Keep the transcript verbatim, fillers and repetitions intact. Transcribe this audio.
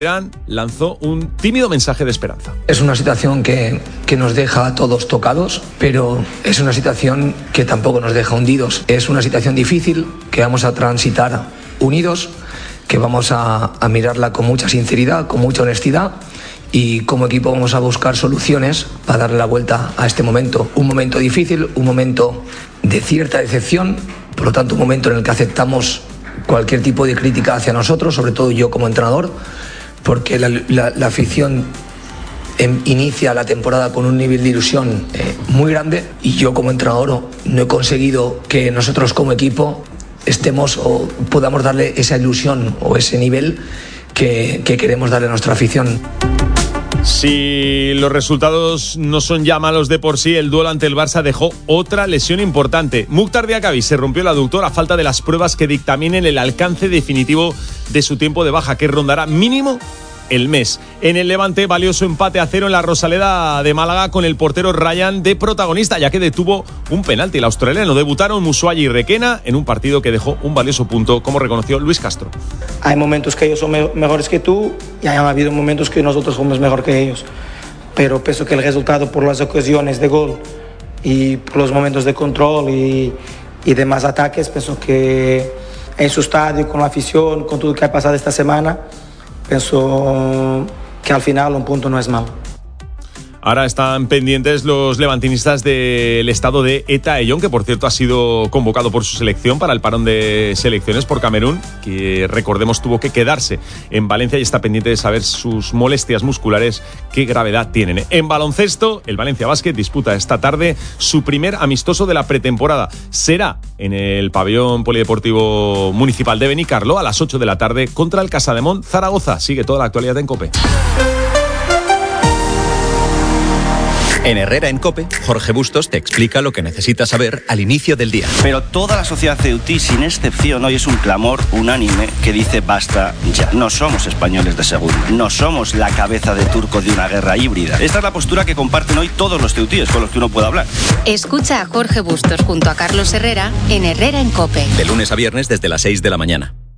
lanzó un tímido mensaje de esperanza. Es una situación que, que nos deja a todos tocados, pero es una situación que tampoco nos deja hundidos. Es una situación difícil que vamos a transitar unidos, que vamos a, a mirarla con mucha sinceridad, con mucha honestidad, y como equipo vamos a buscar soluciones para darle la vuelta a este momento. Un momento difícil, un momento de cierta decepción, por lo tanto un momento en el que aceptamos cualquier tipo de crítica hacia nosotros, sobre todo yo como entrenador, porque la, la, la afición en, inicia la temporada con un nivel de ilusión eh, muy grande, y yo como entrenador no, no he conseguido que nosotros como equipo estemos o podamos darle esa ilusión o ese nivel que, que queremos darle a nuestra afición. Si los resultados no son ya malos de por sí, el duelo ante el Barça dejó otra lesión importante. Mukhtar Diakabi se rompió el aductor a falta de las pruebas que dictaminen el alcance definitivo de su tiempo de baja, que rondará mínimo el mes. En el Levante, valioso empate a cero en la Rosaleda de Málaga con el portero Ryan de protagonista, ya que detuvo un penalti. El australiano. Debutaron Musuayi y Requena en un partido que dejó un valioso punto, como reconoció Luis Castro. Hay momentos que ellos son me- mejores que tú y hay habido momentos que nosotros somos mejor que ellos. Pero pienso que el resultado, por las ocasiones de gol y por los momentos de control y, y demás ataques, pienso que en su estadio, con la afición, con todo lo que ha pasado esta semana, pienso que al final un punto no es malo. Ahora están pendientes los levantinistas del estado de Eta Ayón, que por cierto ha sido convocado por su selección para el parón de selecciones por Camerún, que recordemos tuvo que quedarse en Valencia y está pendiente de saber sus molestias musculares, qué gravedad tienen. En baloncesto, el Valencia Basket disputa esta tarde su primer amistoso de la pretemporada. Será en el pabellón polideportivo municipal de Benicarlo a las ocho de la tarde contra el Casademont Zaragoza. Sigue toda la actualidad en COPE. En Herrera en COPE, Jorge Bustos te explica lo que necesitas saber al inicio del día. Pero toda la sociedad ceutí, sin excepción, hoy es un clamor unánime que dice basta ya. No somos españoles de segunda, no somos la cabeza de turco de una guerra híbrida. Esta es la postura que comparten hoy todos los ceutíes con los que uno puede hablar. Escucha a Jorge Bustos junto a Carlos Herrera en Herrera en COPE. De lunes a viernes desde las seis de la mañana.